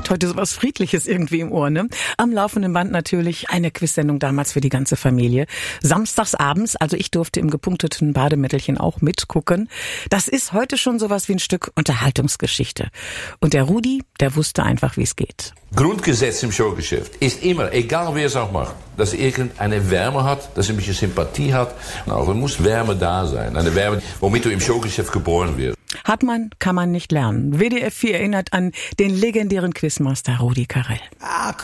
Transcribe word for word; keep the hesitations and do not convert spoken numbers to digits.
hat heute sowas Friedliches irgendwie im Ohr, ne? Am laufenden Band natürlich eine Quizsendung damals für die ganze Familie. Samstags abends, also ich durfte im gepunkteten Bademäntelchen auch mitgucken. Das ist heute schon sowas wie ein Stück Unterhaltungsgeschichte. Und der Rudi, der wusste einfach, wie es geht. Grundgesetz im Showgeschäft ist immer, egal wer es auch macht, dass er irgendeine Wärme hat, dass er ein bisschen Sympathie hat. Also muss Wärme da sein. Eine Wärme, womit du im Showgeschäft geboren wirst. Hat man, kann man nicht lernen. W D R vier erinnert an den legendären Quizmaster Rudi Carrell. Ach